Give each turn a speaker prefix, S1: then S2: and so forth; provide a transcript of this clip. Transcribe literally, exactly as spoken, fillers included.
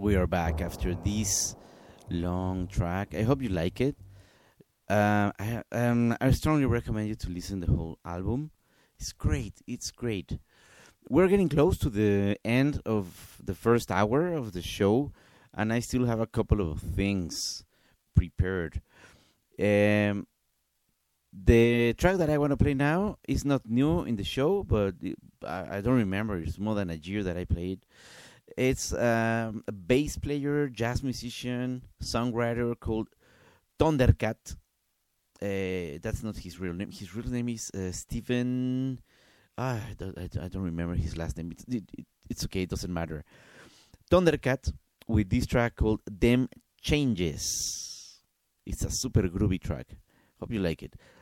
S1: we are back after this long track. I hope you like it. Uh, I um I strongly recommend you to listen the whole album. It's great. It's great. We're getting close to the end of the first hour of the show, and I still have a couple of things prepared. Um, the track that I want to play now is not new in the show, but it, I, I don't remember. It's more than a year that I played. It's um, a bass player, jazz musician, songwriter called Thundercat. Uh, that's not his real name. His real name is uh, Stephen. Ah, I don't, I, don't- I don't remember his last name. It's, it, it, it's okay. It doesn't matter. Thundercat with this track called "Them Changes." It's a super groovy track. Hope you like it.